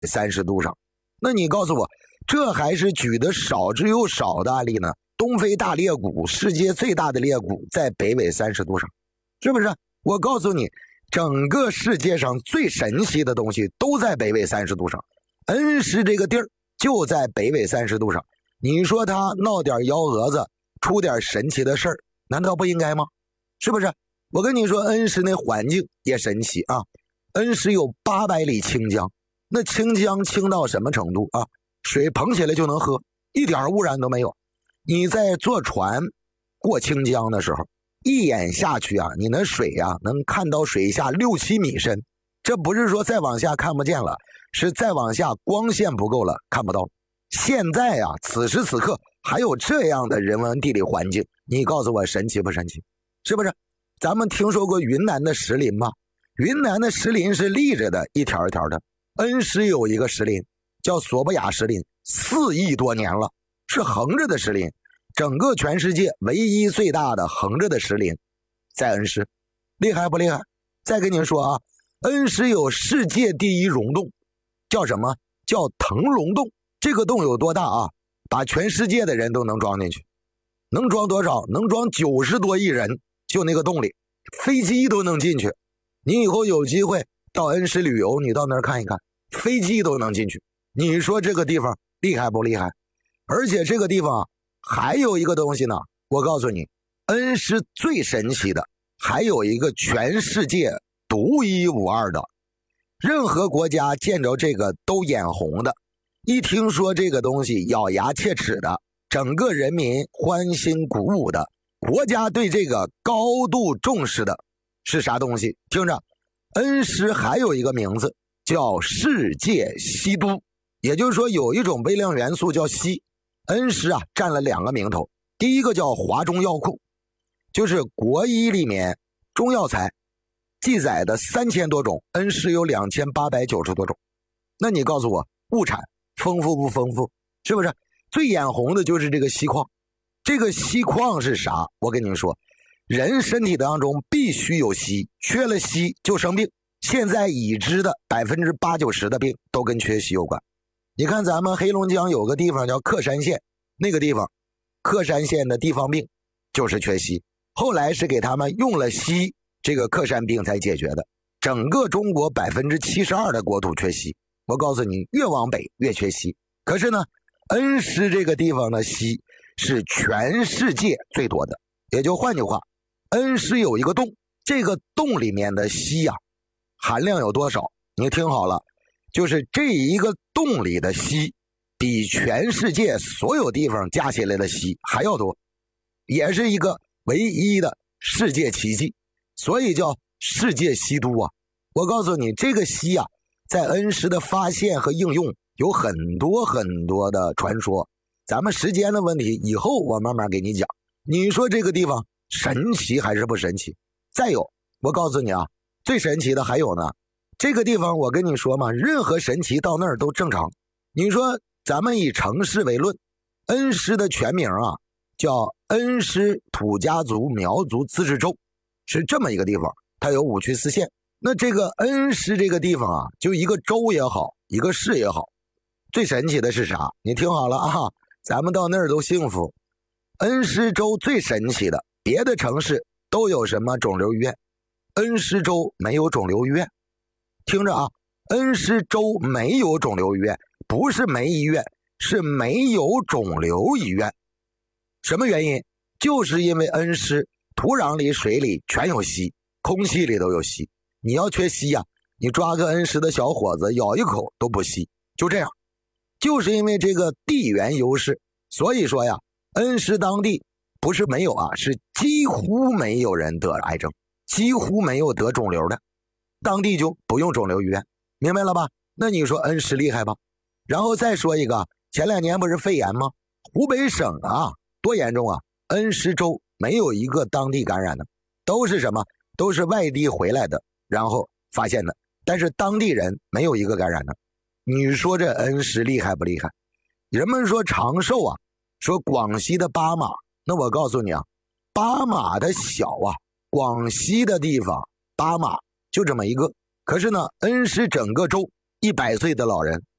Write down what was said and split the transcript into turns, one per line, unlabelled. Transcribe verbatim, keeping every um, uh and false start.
三十度上。那你告诉我，这还是举的少之又少的案例呢？东非大裂谷，世界最大的裂谷在北纬三十度上，是不是？我告诉你，整个世界上最神奇的东西都在北纬三十度上。恩施这个地儿就在北纬三十度上，你说他闹点幺蛾子，出点神奇的事儿，难道不应该吗？是不是？我跟你说，恩施那环境也神奇啊。恩施有八百里清江，那清江清到什么程度啊？水捧起来就能喝，一点污染都没有。你在坐船过清江的时候，一眼下去啊，你那水啊能看到水下六七米深。这不是说再往下看不见了，是再往下光线不够了，看不到。现在啊，此时此刻还有这样的人文地理环境，你告诉我神奇不神奇？是不是？咱们听说过云南的石林吗？云南的石林是立着的，一条一条的。恩施有一个石林叫索布亚石林，四亿多年了，是横着的石林，整个全世界唯一最大的横着的石林在恩施，厉害不厉害？再跟您说啊，恩施有世界第一溶洞，叫什么？叫腾龙洞。这个洞有多大啊？把全世界的人都能装进去。能装多少？能装九十多亿人，就那个洞里，飞机都能进去。你以后有机会到恩施旅游，你到那儿看一看，飞机都能进去。你说这个地方厉害不厉害？而且这个地方啊，还有一个东西呢，我告诉你，恩施最神奇的，还有一个全世界独一无二的，任何国家见着这个都眼红的，一听说这个东西咬牙切齿的，整个人民欢欣鼓舞的，国家对这个高度重视的是啥东西？听着，恩施还有一个名字叫世界硒都，也就是说有一种微量元素叫硒。恩施啊占了两个名头，第一个叫华中药库，就是国医里面中药材记载的三千多种，恩施有两千八百九十多种。那你告诉我，物产丰富不丰富？是不是？最眼红的就是这个硒矿。这个硒矿是啥？我跟你说，人身体当中必须有硒，缺了硒就生病。现在已知的百分之八九十的病都跟缺硒有关。你看咱们黑龙江有个地方叫克山县，那个地方克山县的地方病就是缺硒，后来是给他们用了硒，这个克山病才解决的。整个中国百分之七十二的国土缺硒，我告诉你，越往北越缺硒。可是呢，恩施这个地方的硒是全世界最多的，也就换句话，恩施有一个洞，这个洞里面的硒呀、啊，含量有多少？你听好了，就是这一个洞里的硒比全世界所有地方加起来的硒还要多，也是一个唯一的世界奇迹，所以叫世界硒都啊。我告诉你，这个硒啊，在恩施的发现和应用有很多很多的传说，咱们时间的问题，以后我慢慢给你讲。你说这个地方神奇还是不神奇？再有，我告诉你啊，最神奇的还有呢，这个地方我跟你说嘛，任何神奇到那儿都正常。你说咱们以城市为论，恩施的全名啊叫恩施土家族苗族自治州，是这么一个地方，它有五区四县。那这个恩施这个地方啊，就一个州也好，一个市也好，最神奇的是啥？你听好了啊，咱们到那儿都幸福。恩施州最神奇的，别的城市都有什么肿瘤医院，恩施州没有肿瘤医院。听着啊，恩施州没有肿瘤医院，不是没医院，是没有肿瘤医院。什么原因？就是因为恩施土壤里水里全有硒，空气里都有硒。你要缺硒呀、啊，你抓个恩施的小伙子咬一口都不吸，就这样。就是因为这个地缘优势，所以说呀，恩施当地不是没有啊，是几乎没有人得癌症，几乎没有得肿瘤的，当地就不用肿瘤医院，明白了吧？那你说恩施厉害吧？然后再说一个，前两年不是肺炎吗？湖北省啊，多严重啊！恩施州没有一个当地感染的，都是什么？都是外地回来的，然后发现的，但是当地人没有一个感染的。你说这恩施厉害不厉害？人们说长寿啊，说广西的巴马，那我告诉你啊，巴马的小啊，广西的地方巴马就这么一个，可是呢，恩施整个州一百岁的老人，